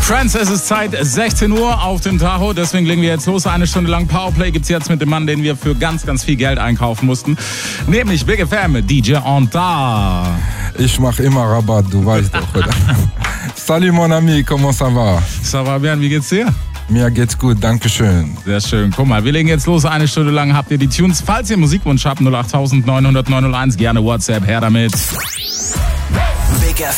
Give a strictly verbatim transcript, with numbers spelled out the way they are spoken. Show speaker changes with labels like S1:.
S1: Friends, es ist Zeit, sechzehn Uhr auf dem Tacho, deswegen legen wir jetzt los. Eine Stunde lang Powerplay gibt's jetzt mit dem Mann, den wir für ganz, ganz viel Geld einkaufen mussten. Nämlich Big F M, D J Anta.
S2: Ich mach immer Rabatt, du weißt doch, oder? Salut mon ami, comment ça va?
S1: Ça va bien, wie geht's dir?
S2: Mir geht's gut, danke schön.
S1: Sehr schön. Guck mal, wir legen jetzt los. Eine Stunde lang habt ihr die Tunes. Falls ihr Musikwunsch habt, null acht neun null null neun null eins, gerne WhatsApp, her damit.